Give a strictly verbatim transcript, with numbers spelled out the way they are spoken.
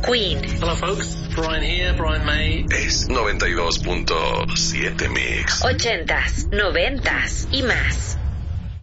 Queen. Hello folks, Brian here, Brian May. Es noventa y dos punto siete Mix. Ochentas, noventas y más.